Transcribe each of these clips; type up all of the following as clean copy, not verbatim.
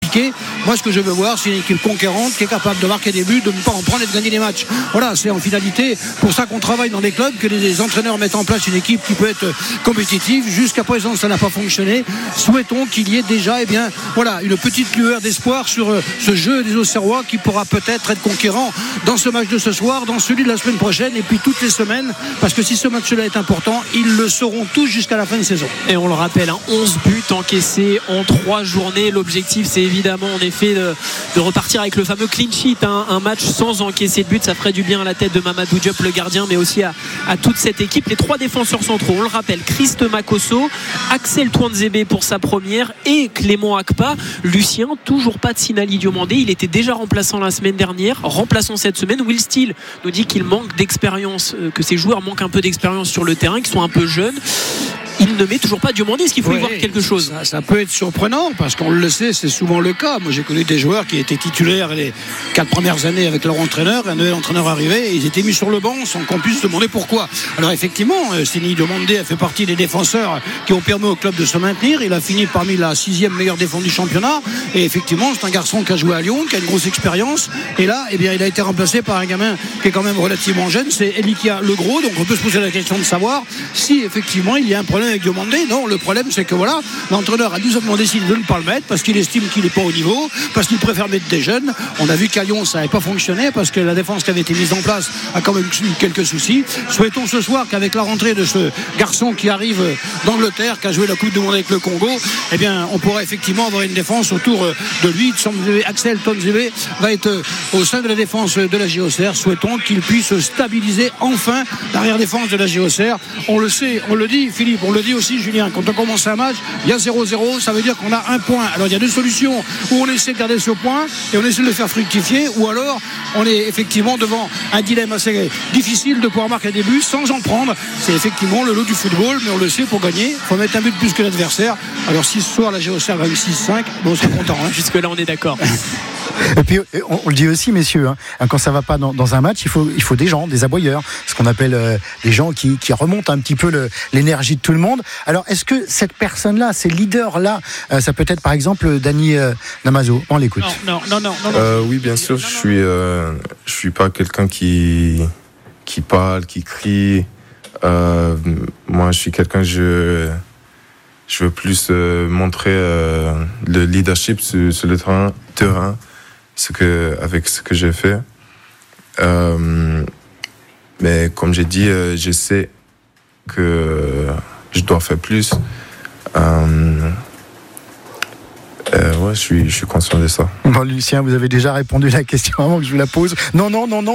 compliqué. Moi, ce que je veux voir, c'est une équipe conquérante qui est capable de marquer des buts, de ne pas en prendre et de gagner des matchs. Voilà, c'est en finalité pour ça qu'on travaille dans les clubs, que les entraîneurs mettent en place une équipe qui peut être compétitive. Jusqu'à présent, ça n'a pas fonctionné. Souhaitons qu'il y ait déjà une petite lueur d'espoir sur ce jeu des Auxerrois qui pourra peut-être être conquérant dans ce match de ce soir, dans celui de la semaine prochaine et puis toutes les semaines, parce que si ce match-là est important, ils le seront tous jusqu'à la fin de saison. Et on le rappelle, 11 buts encaissés en 3 journées. L'objectif, c'est évidemment en effet de repartir avec le fameux clean sheet, un match sans encaisser de but. Ça ferait du bien à la tête de Mamadou Diop, le gardien, mais aussi à toute cette équipe. Les 3 défenseurs centraux, on le rappelle, Christ Makosso, Axel Touanzebe pour sa première et Clément Akpa. Lucien, toujours pas de Sinali Diomandé, il était déjà remplaçant la semaine dernière, remplaçant cette semaine. Will Steele nous dit qu'il manque d'expérience, que ses joueurs manquent un peu d'expérience sur le terrain, qu'ils sont un peu jeunes. Il ne met toujours pas Diomandé. Est-ce qu'il faut y voir quelque chose? Ça peut être surprenant parce qu'on le sait, c'est souvent le cas. Moi, j'ai connu des joueurs qui étaient titulaires les 4 premières années avec leur entraîneur. Un nouvel entraîneur arrivait et ils étaient mis sur le banc sans qu'on puisse demander pourquoi. Alors effectivement, Sinali Diomandé a fait partie des défenseurs qui ont permis au club de se maintenir. Il a fini parmi la 6e meilleure défense du championnat. Et effectivement, c'est un garçon qui a joué à Lyon, qui a une grosse expérience. Et là, il a été remplacé par un gamin qui est quand même relativement jeune. C'est Elikia Legros. Donc on peut se poser la question de savoir si effectivement il y a un problème avec Diomandé. Non, le problème c'est que l'entraîneur a tout simplement décidé de ne pas le mettre parce qu'il estime qu'il n'est pas au niveau, parce qu'il préfère mettre des jeunes. On a vu qu'à Lyon ça n'avait pas fonctionné parce que la défense qui avait été mise en place a quand même eu quelques soucis. Souhaitons ce soir qu'avec la rentrée de ce garçon qui arrive d'Angleterre, qui a joué la Coupe du Monde avec le Congo, on pourra effectivement avoir une défense autour de lui. Axel Touanzebe va être au sein de la défense de la JOCR. Souhaitons qu'il puisse stabiliser enfin l'arrière-défense de la JOCR. On le sait, on le dit Philippe, on le dit aussi Julien, quand on commence un match, il y a 0-0, ça veut dire qu'on a un point. Alors il y a 2 solutions, où on essaie de garder ce point et on essaie de le faire fructifier, ou alors on est effectivement devant un dilemme assez difficile de pouvoir marquer des buts sans en prendre. C'est effectivement le lot du football, mais on le sait, pour gagner, il faut mettre un but plus que l'adversaire. Alors si ce soir la JOCR gagne 6-5, on sera content. Jusque là on est d'accord. Et puis on le dit aussi, messieurs, quand ça va pas dans un match, il faut des gens, des aboyeurs, ce qu'on appelle des gens qui remontent un petit peu l'énergie de tout le monde. Alors est-ce que cette personne-là, ces leaders-là, ça peut être par exemple Dani Namazo? On l'écoute. Non. Oui, bien sûr, je suis pas quelqu'un qui parle, qui crie. Moi, je suis quelqu'un, je veux plus montrer le leadership sur le terrain, avec ce que j'ai fait. Mais comme j'ai dit, je sais que je dois faire plus. Je suis conscient de ça. Bon, Lucien, vous avez déjà répondu à la question avant que je vous la pose. Non.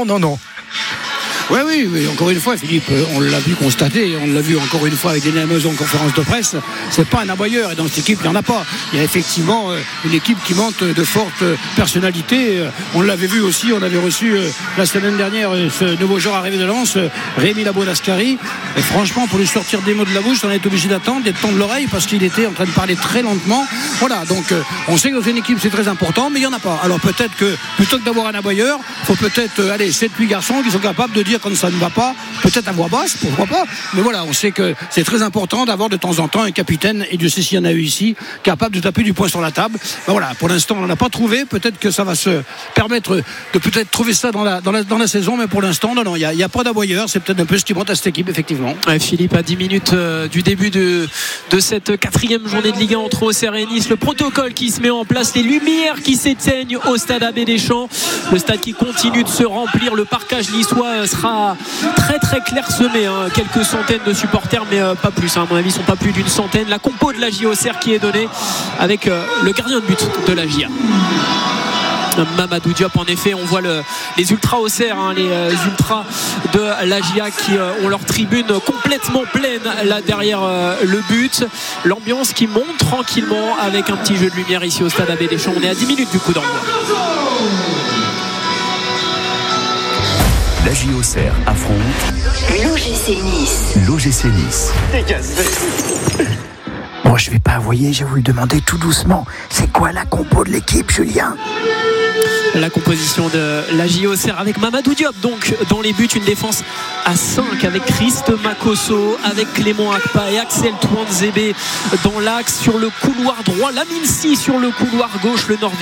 Oui, mais encore une fois, Philippe, on l'a vu constater, on l'a vu encore une fois avec des Namazo en conférence de presse, c'est pas un aboyeur, et dans cette équipe, il n'y en a pas. Il y a effectivement une équipe qui manque de fortes personnalités. On l'avait vu aussi, on avait reçu la semaine dernière ce nouveau joueur arrivé de Lens, Rémi Labo-Lascari, et franchement, pour lui sortir des mots de la bouche, on est obligé d'attendre, d'être tendre l'oreille, parce qu'il était en train de parler très lentement. Voilà, donc on sait que dans une équipe, c'est très important, mais il n'y en a pas. Alors peut-être que, plutôt que d'avoir un aboyeur, il faut peut-être 7-8 garçons qui sont capables de dire quand ça ne va pas, peut-être à voix basse, pourquoi pas, mais voilà, on sait que c'est très important d'avoir de temps en temps un capitaine, et Dieu sait s'il y en a eu ici, capable de taper du poing sur la table. Voilà, pour l'instant on n'en a pas trouvé, peut-être que ça va se permettre de peut-être trouver ça dans la saison, mais pour l'instant non, il n'y a pas d'aboyeur, c'est peut-être un peu ce qui monte à cette équipe, effectivement. Philippe, à 10 minutes du début de cette 4e journée de Ligue 1 entre Auxerre et Nice, le protocole qui se met en place, les lumières qui s'éteignent au stade Abbé Deschamps, le stade qui continue de se remplir, le parquage niçois sera très très clairsemé, quelques centaines de supporters, mais pas plus, à mon avis ils sont pas plus d'une centaine. La compo de la JOCR qui est donnée avec le gardien de but de la JA, Mamadou Diop. En effet, on voit les ultras Auxerre, les ultras de la JA qui ont leur tribune complètement pleine là derrière le but. L'ambiance qui monte tranquillement avec un petit jeu de lumière ici au stade Abbé Deschamps. On est à 10 minutes du coup d'envoi. La JOCR affronte l'OGC Nice. Bon, je vais pas envoyer, je vais vous le demander tout doucement. C'est quoi la compo de l'équipe, Julien? La composition de la JOCR avec Mamadou Diop donc dans les buts, une défense à 5 avec Christ Makosso, avec Clément Akpa et Axel Touanzebe dans l'axe. Sur le couloir droit, Lamine Si sur le couloir gauche, le Norvégien